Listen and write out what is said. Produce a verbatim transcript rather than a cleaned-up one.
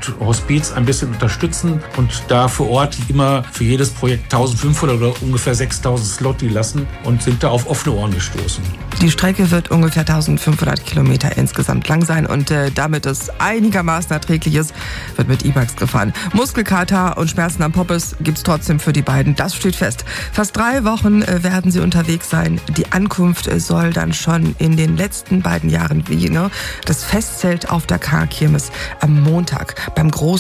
Hospiz ein bisschen unterstützen und da vor Ort immer für jedes Projekt eintausendfünfhundert oder ungefähr sechstausend Zloty lassen und sind da auf offene Ohren gestoßen. Die Strecke wird ungefähr eintausendfünfhundert Kilometer insgesamt lang sein und äh, damit es einigermaßen erträglich ist, wird mit E-Bikes gefahren. Muskelkater und Schmerzen am Poppes gibt's trotzdem für die beiden, das steht fest. Fast drei Wochen äh, werden sie unterwegs sein. Die Ankunft äh, soll dann schon in den letzten beiden Jahren wie ne, das Festzelt auf der Karkirmes am Montag beim großen